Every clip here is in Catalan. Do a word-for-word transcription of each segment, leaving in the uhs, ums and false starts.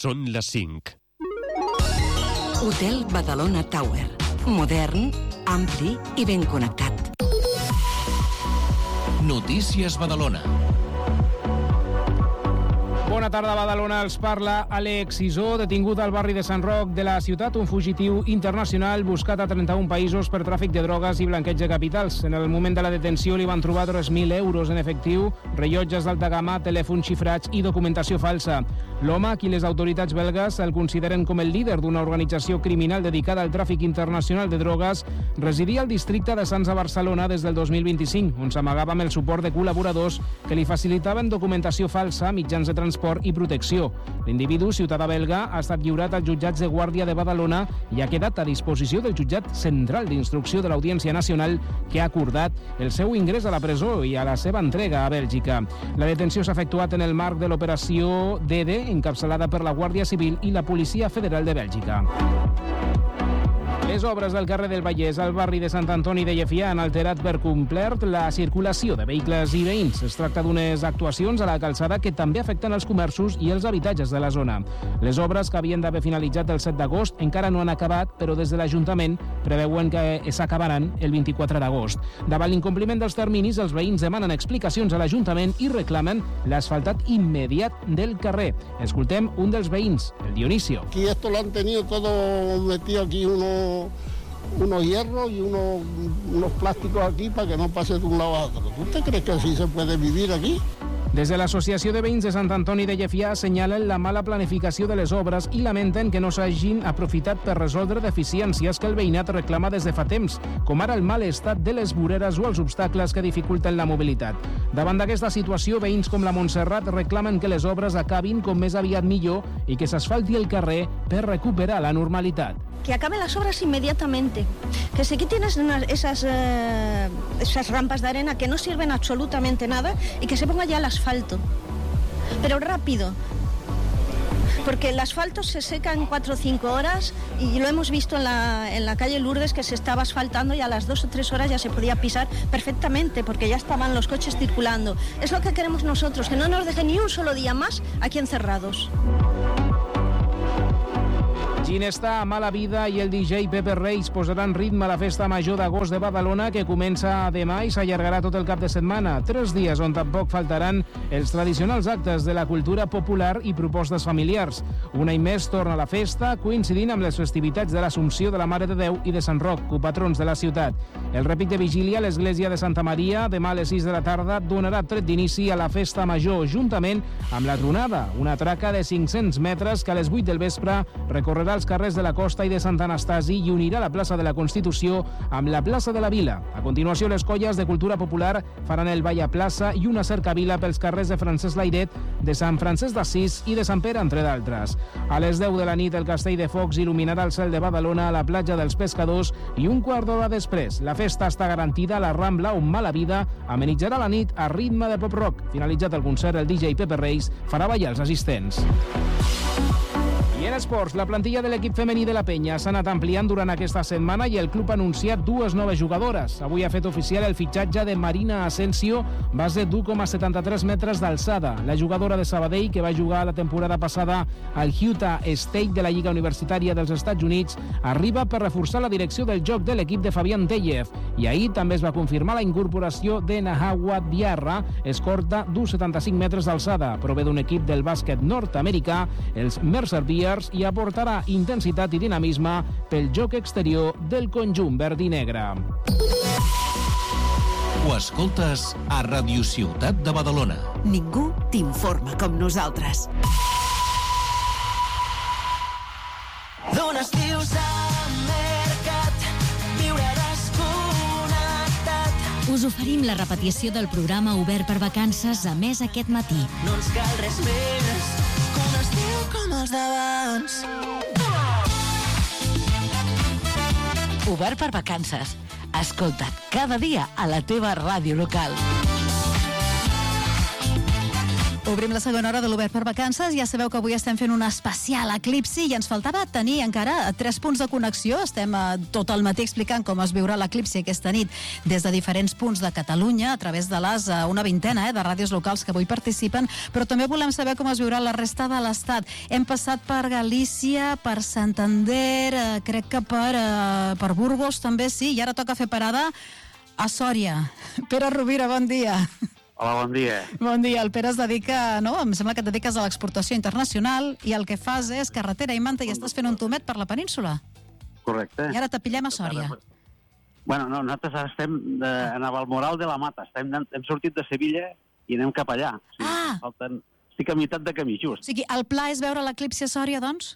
Són les cinc. Hotel Badalona Tower. Modern, ampli i ben connectat. Notícies Badalona. Bona tarda, Badalona. Els parla Àlex Isó, detingut al barri de Sant Roc de la ciutat, un fugitiu internacional buscat a trenta-un països per tràfic de drogues i blanqueig de capitals. En el moment de la detenció li van trobar tres mil euros en efectiu, rellotges d'alta gamma, telèfons xifrats i documentació falsa. L'home, a qui les autoritats belgues el consideren com el líder d'una organització criminal dedicada al tràfic internacional de drogues, residia al districte de Sants a Barcelona des del dos mil vint-i-cinc, on s'amagava amb el suport de col·laboradors que li facilitaven documentació falsa, mitjans de transport i protecció. L'individu, ciutadà belga, ha estat lliurat als jutjats de Guàrdia de Badalona i ha quedat a disposició del jutjat central d'instrucció de l'Audiència Nacional, que ha acordat el seu ingrés a la presó i a la seva entrega a Bèlgica. La detenció s'ha efectuat en el marc de l'operació D E D, encapçalada per la Guàrdia Civil i la Policia Federal de Bèlgica. Les obres del carrer del Vallès al barri de Sant Antoni de Llefià han alterat per complet la circulació de vehicles i veïns. Es tracta d'unes actuacions a la calçada que també afecten els comerços i els habitatges de la zona. Les obres, que havien d'haver finalitzat el set d'agost, encara no han acabat, però des de l'Ajuntament preveuen que s'acabaran el vint-i-quatre d'agost. Davant l'incompliment dels terminis, els veïns demanen explicacions a l'Ajuntament i reclamen l'asfaltat immediat del carrer. Escoltem un dels veïns, el Dionisio. Aquí esto lo han tenido todo metido aquí uno unos hierros y unos, unos plásticos aquí para que no pase de un lado a otro. ¿Tú te crees que así se puede vivir aquí? Des de l'Associació de Veïns de Sant Antoni de Llefià assenyalen la mala planificació de les obres i lamenten que no s'hagin aprofitat per resoldre deficiències que el veïnat reclama des de fa temps, com ara el mal estat de les voreres o els obstacles que dificulten la mobilitat. Davant d'aquesta situació, veïns com la Montserrat reclamen que les obres acabin com més aviat millor i que s'asfalti el carrer per recuperar la normalitat. Que acaben las obras inmediatamente, que se quiten esas, eh, esas rampas de arena que no sirven absolutamente nada y que se ponga ya el asfalto, pero rápido, porque el asfalto se seca en cuatro o cinco horas y lo hemos visto en la, en la calle Lourdes, que se estaba asfaltando y a las dos o tres horas ya se podía pisar perfectamente porque ya estaban los coches circulando. Es lo que queremos nosotros, que no nos dejen ni un solo día más aquí encerrados. Ginesta, Mala Vida i el D J Pepe Reis posaran ritme a la festa major d'agost de Badalona, que comença demà i s'allargarà tot el cap de setmana. Tres dies on tampoc faltaran els tradicionals actes de la cultura popular i propostes familiars. Un any més torna la festa, coincidint amb les festivitats de l'Assumpció de la Mare de Déu i de Sant Roc, copatrons de la ciutat. El repic de vigília a l'església de Santa Maria, demà a les sis de la tarda, donarà tret d'inici a la festa major, juntament amb la tronada, una traca de cinc-cents metres que a les vuit del vespre recorrerà els carrers de la Costa i de Sant Anastasi i unirà la plaça de la Constitució amb la plaça de la Vila. A continuació, les colles de cultura popular faran el ball a plaça i una cercavila pels carrers de Francesc Layret, de Sant Francesc d'Assís i de Sant Pere, entre d'altres. A les deu de la nit, el castell de focs il·luminarà el cel de Badalona a la platja dels Pescadors i un quart d'hora després, la festa està garantida a la Rambla, on Mala Vida amenitzarà la nit a ritme de pop-rock. Finalitzat el concert, el D J Pepe Reis farà ballar els assistents. I en esports, la plantilla de l'equip femení de la Penya s'ha anat ampliant durant aquesta setmana i el club ha anunciat dues noves jugadores. Avui ha fet oficial el fitxatge de Marina Asensio, base d'u coma setanta-tres metres d'alçada. La jugadora de Sabadell, que va jugar la temporada passada al Utah State de la Lliga Universitària dels Estats Units, arriba per reforçar la direcció del joc de l'equip de Fabián Tellez. I ahir també es va confirmar la incorporació de Nahawa Diarra, escorta d'u coma setanta-cinc metres d'alçada. Prové d'un equip del bàsquet nord-americà, els Mercer Bears, i aportarà intensitat i dinamisme pel joc exterior del conjunt verd i negre. Ho escoltes a Ràdio Ciutat de Badalona. Ningú t'informa com nosaltres. D'un estiu al mercat, viure desconnectat. Us oferim la repetició del programa Obert per Vacances a més aquest matí. No ens cal res més que un estiu com els d'abans. Obert per Vacances. Escolta't cada dia a la teva ràdio local. Obrim la segona hora de l'Obert per Vacances. Ja sabeu que avui estem fent un especial eclipsi i ens faltava tenir encara tres punts de connexió. Estem eh, tot el matí explicant com es viurà l'eclipsi aquesta nit des de diferents punts de Catalunya a través de les eh, una vintena eh, de ràdios locals que avui participen, però també volem saber com es viurà la resta de l'Estat. Hem passat per Galícia, per Santander, eh, crec que per, eh, per Burgos també, sí, i ara toca fer parada a Sòria. Pere Rovira, bon dia. Hola, bon dia. Bon dia. El Pere es dedica, no? Em sembla que et dediques a l'exportació internacional i el que fas és carretera i manta i estàs fent un tomet per la península. Correcte. I ara t'apillem a Sòria. Bueno, no, nosaltres ara estem de, a Navalmoral de la Mata. Estem, hem sortit de Sevilla i anem cap allà. O sigui, ah! Falten, estic a meitat de camí, just. O sigui, el pla és veure l'eclipsi a Sòria, doncs?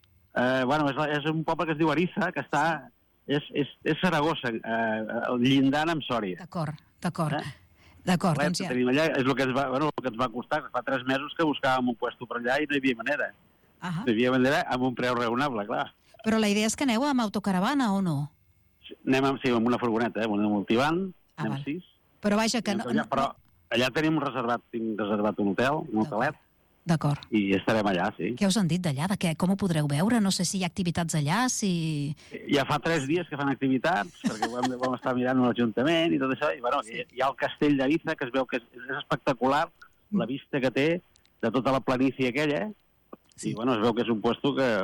Eh, bueno, és, és un poble que es diu Ariza, que està... És, és, és Saragossa, eh, llindant amb Sòria. D'acord, d'acord. Eh? D'acord, doncs ja. Tenim allà, és el que, ens va, bueno, el que ens va costar, que fa tres mesos que buscàvem un puesto per allà i no hi havia manera. Uh -huh. No hi havia manera amb un preu raonable, clar. Però la idea és que aneu amb autocaravana o no? Sí, anem amb, sí, amb una furgoneta, eh, amb una multivan, ah, anem val. sis. Però vaja que no... Allà, però allà tenim reservat, tinc reservat un hotel, un hotelet. D'acord. I estarem allà, sí. Què us han dit d'allà? De què? Com ho podreu veure? No sé si hi ha activitats allà, si... Ja fa tres dies que fan activitats, perquè vam, vam estar mirant un ajuntament i tot això, i bueno, hi, hi ha el castell d'Ariza, que es veu que és, és espectacular, mm. la vista que té de tota la planícia aquella, sí. I bueno, es veu que és un puesto que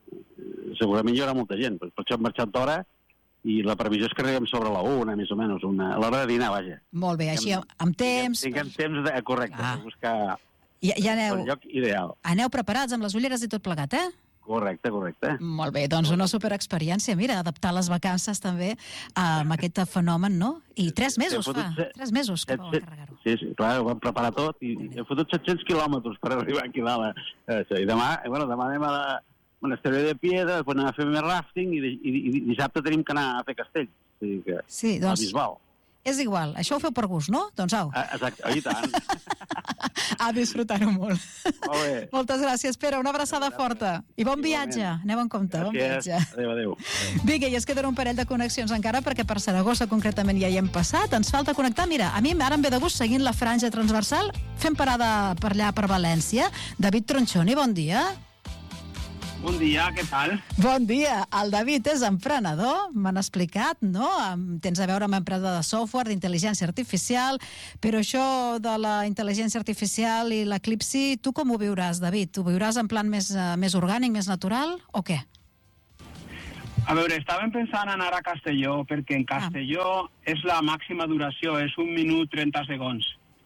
segurament hi haurà molta gent, per això hem marxat d'hora, i la previsió és que arribem sobre la una, més o menys, una, a l'hora de dinar, vaja. Molt bé, així amb, amb temps... Tinguem temps, de, correcte, ah. de buscar... I, i aneu, el lloc ideal. Aneu preparats amb les ulleres i tot plegat, eh? Correcte, correcte. Molt bé, doncs una superexperiència. Mira, adaptar les vacances també a aquest fenomen, no? I tres mesos fa, set, tres mesos que vau carregar-ho. Sí, sí, clar, ho vam preparar tot i hem fotut set-cents quilòmetres per arribar aquí dalt. I demà, bueno, demà anem a la Monasterio de Piedra, després anem a fer més rafting i, i, i dissabte tenim que anar a fer castell. O sigui que, sí, doncs... a Bisbal. És igual, això ho feu per gust, no? Doncs au. Ah, exacte, i tant. A disfrutar-ho molt. Molt bé. Moltes gràcies, Pere, una abraçada forta. I bon viatge, aneu en compte, bon viatge. Adéu, adéu. Vinga, i es queden un parell de connexions encara, perquè per Saragossa concretament ja hi hem passat. Ens falta connectar, mira, a mi ara em ve de gust seguint la franja transversal, fem parada per allà, per València. David Tronchoni, bon dia. Bon dia, què tal? Bon dia. El David és emprenedor, m'han explicat, no? Tens a veure amb empresa de software, d'intel·ligència artificial, però això de la intel·ligència artificial i l'eclipsi, tu com ho viuràs, David? Ho viuràs en plan més, més orgànic, més natural, o què? A veure, estàvem pensant en anar a Castelló, perquè en Castelló ah. és la màxima duració, és un minut trenta segons.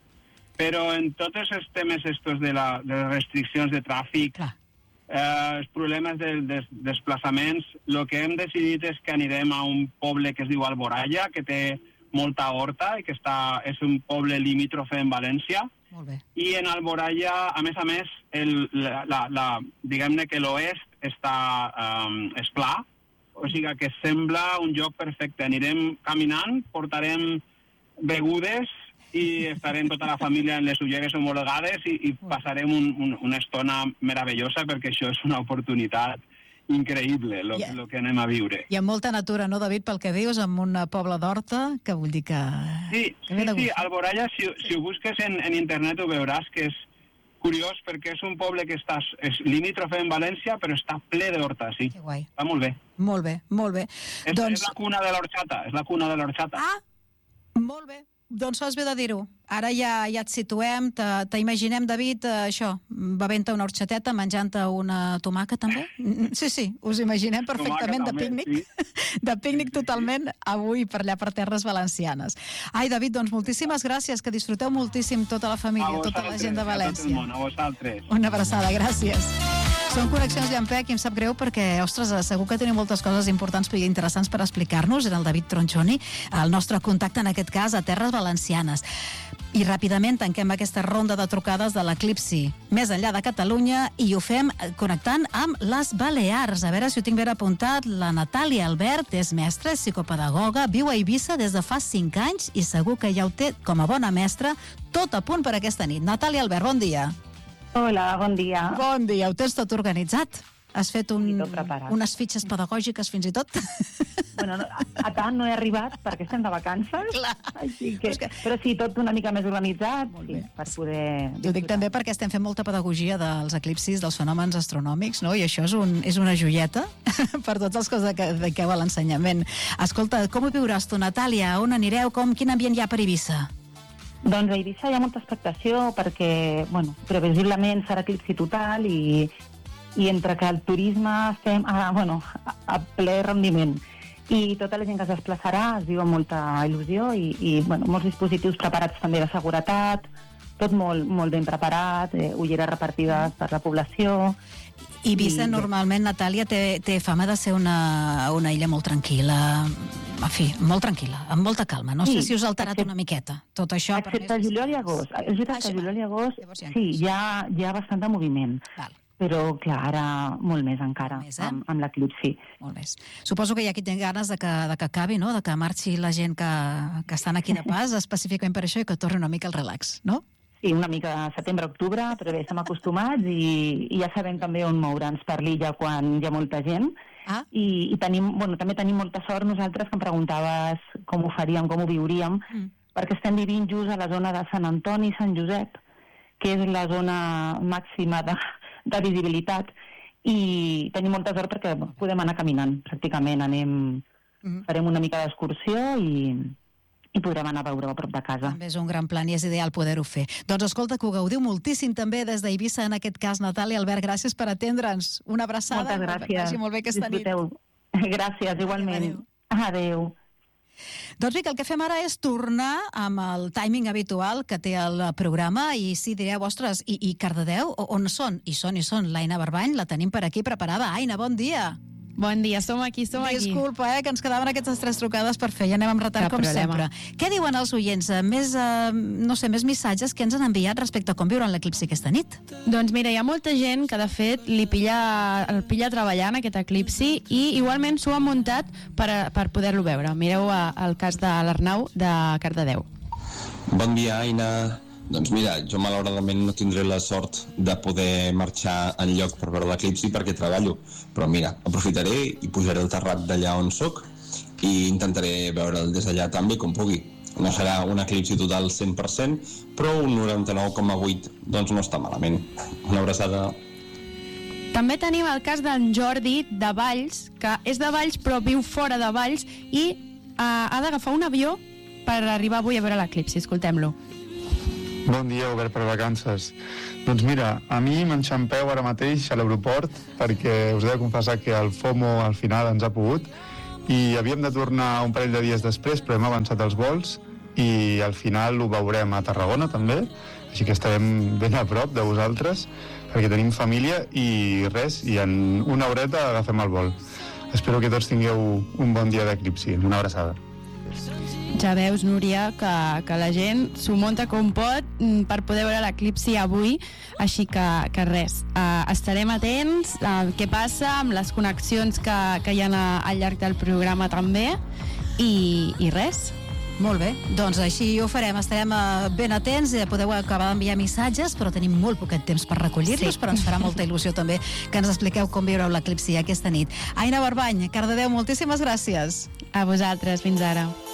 Però en tots els temes estos de, la, de les restriccions de tràfic, ah. Eh, els problemes dels de, desplaçaments, el que hem decidit és que anirem a un poble que es diu Alboraya, que té molta horta i que està, és un poble limítrofe en València. Molt bé. I en Alboraya, a més a més, el, la, la, la, diguem-ne que l'oest està um, és pla, o sigui que sembla un lloc perfecte. Anirem caminant, portarem begudes i estarem tota la família en les ulleres homologades i, i passarem un, un, una estona meravellosa, perquè això és una oportunitat increïble, el yeah. que anem a viure. Hi ha molta natura, no, David, pel que dius, amb un poble d'horta, que vull dir que... Sí, que sí, sí, Alboraya, si, si ho busques en, en internet ho veuràs que és curiós, perquè és un poble que està, és limítrofe en València, però està ple d'horta, sí. Que guai. Està molt bé. Molt bé, molt bé. És, doncs... és la cuna de l'horchata, és la cuna de l'horchata. Ah, molt bé. Doncs fas bé de dir-ho. Ara ja, ja et situem, t'imaginem, David, això, bevent una horxateta, menjant una tomàquet, també? Sí, sí, us imaginem perfectament de pícnic, sí. de pícnic totalment avui per allà per terres valencianes. Ai, David, doncs moltíssimes gràcies, que disfruteu moltíssim tota la família, tota la gent de València. A tot el món, a vosaltres. Una abraçada, gràcies. Són Connexions Llampec i em sap greu perquè, ostres, segur que teniu moltes coses importants i interessants per explicar-nos. Era el David Tronchoni, el nostre contacte en aquest cas a Terres Valencianes. I ràpidament tanquem aquesta ronda de trucades de l'eclipsi més enllà de Catalunya i ho fem connectant amb les Balears. A veure si ho tinc ben apuntat. La Natàlia Albert és mestra, és psicopedagoga, viu a Eivissa des de fa cinc anys i segur que ja ho té com a bona mestra tot a punt per aquesta nit. Natàlia Albert, bon dia. Hola, bon dia. Bon dia, ho tens tot organitzat? Has fet un, unes fitxes pedagògiques fins i tot? Bueno, no, a tant no he arribat perquè estem de vacances. Clar. Així que, que... Però sí, tot una mica més organitzat sí, per poder... Ho dic també perquè estem fent molta pedagogia dels eclipsis, dels fenòmens astronòmics, no? I això és, un, és una joieta per tots els que us dediqueu a l'ensenyament. Escolta, com ho viuràs tu, Natàlia? On anireu? Com, quin ambient hi ha per Eivissa? Doncs a Eivissa hi ha molta expectació perquè, bueno, previsiblement serà eclipsi total i i entre que el turisme estem a, bueno, a ple rendiment i tota la gent que es desplaçarà es viu amb molta il·lusió i, i bueno, molts dispositius preparats també de seguretat, tot molt, molt ben preparat, eh, ulleres repartides per la població. Eivissa, I... normalment, Natàlia, té, té fama de ser una, una illa molt tranquil·la, en fi, molt tranquil·la, amb molta calma. No sí, sé si us ha alterat excepte, una miqueta, tot això. Excepte juliol i agost. És veritat que juliol i agost, sí, hi ha, hi ha bastant de moviment. Val. Però, clar, ara molt més encara, més, eh? amb, amb l'eclipsi. Molt més. Suposo que hi ha qui té ganes de que, de que acabi, no? De que marxi la gent que, que estan aquí de pas, específicament per això, i que torni una mica al relax, no? Sí, una mica setembre-octubre, però bé, estem acostumats i, i ja sabem també on moure'ns per l'illa quan hi ha molta gent. Ah. I, i tenim, bueno, també tenim molta sort nosaltres, que em preguntaves com ho faríem, com ho viuríem, mm. perquè estem vivint just a la zona de Sant Antoni i Sant Josep, que és la zona màxima de... de visibilitat i tenim molta sort perquè podem anar caminant pràcticament, anem mm-hmm. farem una mica d'excursió i, i podrem anar a veure a prop de casa. També és un gran plan i és ideal poder-ho fer. Doncs escolta, que ho gaudiu moltíssim també des d'Eivissa, en aquest cas, Natàlia, Albert, gràcies per atendre'ns. Una abraçada. Moltes gràcies. Vagi molt bé aquesta Disfruteu. Nit. Gràcies, igualment. Adéu. Adéu. Doncs bé, el que fem ara és tornar amb el timing habitual que té el programa i si direu, ostres, i, i Cardedeu, on són? I són, i són. L'Aina Barbany la tenim per aquí preparada. Aina, bon dia. Bon dia, som aquí, som aquí. Disculpa, eh, que ens quedaven aquestes tres trucades per fer, ja anem amb retard com sempre. Què diuen els oients? Més, eh, no sé, més missatges que ens han enviat respecte a com viuran l'eclipsi aquesta nit? Doncs mira, hi ha molta gent que de fet li pilla, el pilla treballant aquest eclipsi i igualment s'ho ha muntat per, per poder-lo veure. Mireu el cas de l'Arnau de Cardedeu. Bon dia, Aina. Doncs mira, jo malauradament no tindré la sort de poder marxar enlloc per veure l'eclipsi perquè treballo, però mira, aprofitaré i pujaré al terrat d'allà on soc i intentaré veure'l des d'allà tan bé com pugui. No serà un eclipsi total cent per cent, però un noranta-nou coma vuit doncs no està malament. Una abraçada. També tenim el cas d'en Jordi de Valls, que és de Valls però viu fora de Valls i uh, ha d'agafar un avió per arribar avui a veure l'eclipsi. Escoltem-lo. Bon dia, Obert per Vacances. Doncs mira, a mi m'enxampeu ara mateix a l'aeroport perquè us he de confessar que el FOMO al final ens ha pogut i havíem de tornar un parell de dies després, però hem avançat els vols i al final ho veurem a Tarragona també, així que estarem ben a prop de vosaltres perquè tenim família i res, i en una horeta agafem el vol. Espero que tots tingueu un bon dia d'eclipsi. Una abraçada. Ja veus, Núria, que, que la gent s'ho munta com pot per poder veure l'eclipsi avui, així que, que res, uh, estarem atents a què passa amb les connexions que, que hi ha a, al llarg del programa també, i, i res. Molt bé, doncs així ho farem, estarem uh, ben atents, eh, podeu acabar d'enviar missatges, però tenim molt poquet temps per recollir-los, sí. Però ens farà molta il·lusió també que ens expliqueu com viureu l'eclipsi aquesta nit. Aina Barbany, Cardedeu, moltíssimes gràcies. A vosaltres, fins ara.